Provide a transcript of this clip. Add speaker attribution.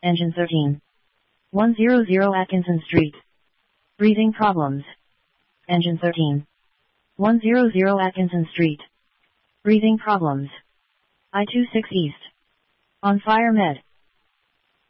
Speaker 1: Engine 13. 100 Atkinson Street. Breathing problems. Engine 13. 100 Atkinson Street. Breathing problems. I-26 East. On fire med.